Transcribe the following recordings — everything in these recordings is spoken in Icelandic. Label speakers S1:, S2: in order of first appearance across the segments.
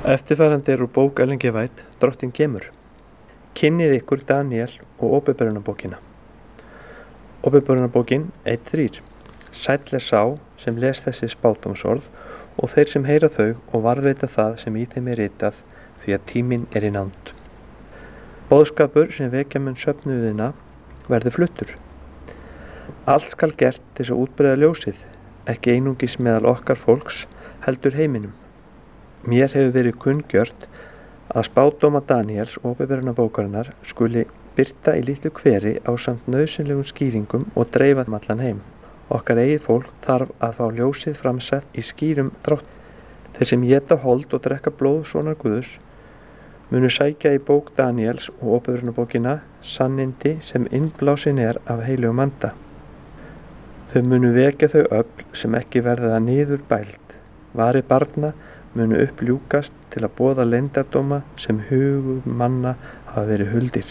S1: Eftirfarandi úr bók Ellen G. White, Drottinn kemur. Kynnið ykkur Daníel og Ópenbarunarbókina. Ópenbarunarbókin 1:3. Sæll sá sem les þessi spádómsorð og þeir sem heyra þau og varðveita það sem í þeim ritað, því að tíminn í nánd. Boðskapur sem vekja mun söfnuðina verður fluttur. Allt skal gert til að útbreiða ljósið, ekki einungis meðal okkar fólks, heldur heiminum. Mér hefur verið kunngjört að spádóma Daníels og Ópenbarunarbókarinnar skuli birta í litlu hveri ásamt nauðsynlegum skýringum og dreifa þeim allan heim. Okkar eigið fólk þarf að fá ljósið framsett í skýrum drátt. Þeir sem éta hold og drekka blóð sonar Guðs munu sækja í bók Daníels og Ópenbarunarbókina sannindi sem innblásin af heilögum anda. Þau munu vekja þau öfl sem ekki verða niður bælt. Varir barna munu uppljúkast til að boða leyndardóma sem hugum manna hafa verið huldir.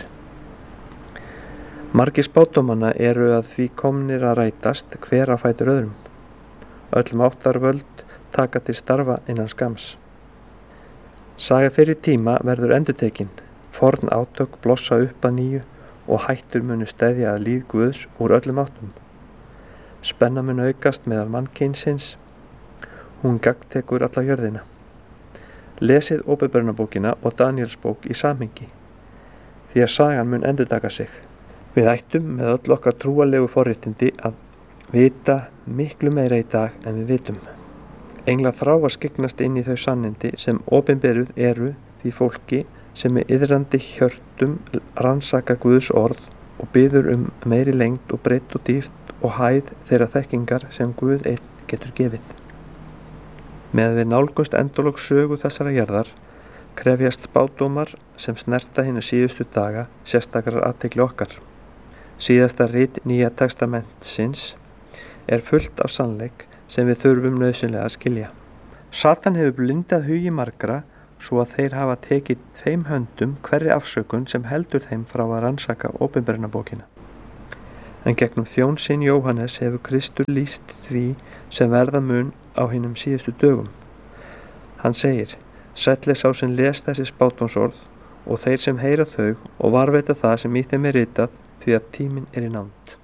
S1: Margir spádómanna eru að því komnir að rætast hver á fætur öðrum. Öll máttarvöld taka til starfa innan skams. Saga fyrir tíma verður endurtekin, forn átök blossa upp að nýju og hættur munu steðja að líð Guðs úr öllum áttum. Spenna mun aukast meðal mannkynsins, hún gagntekur alla jörðina. Lesið Ópenbarunarbókina og Daníelsbók í samhengi, því að sagan mun endurtaka sig. Við ættum með öll okkar trúarlegu forréttindi að vita miklu meira í dag en við vitum. Englar þrá að skyggnast inn í þau sannindi sem opinberuð eru því fólki sem með iðrandi hjörtum rannsaka Guðs orð og biður meiri lengd og breidd og dýpt og hæð þeirra þekkingar sem Guð einn getur gefið. Með við nálgumst endalok sögu þessara jarðar krefjast spádómar sem snerta hina síðustu daga sérstakrar athygli okkar. Síðasta rit Nýja testamentsins fullt af sannleik sem við þurfum nauðsynlega að skilja. Satan hefur blindað hugi margra svo að þeir hafa tekið þeim höndum hverri afsökun sem heldur þeim frá að rannsaka Ópenbarunarbókina. En gegnum þjón sinn Jóhannes hefur Kristur lýst því sem verða mun á hinum síðustu dögum. Hann segir, sæll sá sem les þessi spádómsorð og þeir sem heyra þau og varðveita það sem í þeim ritað, því að tíminn í nánd.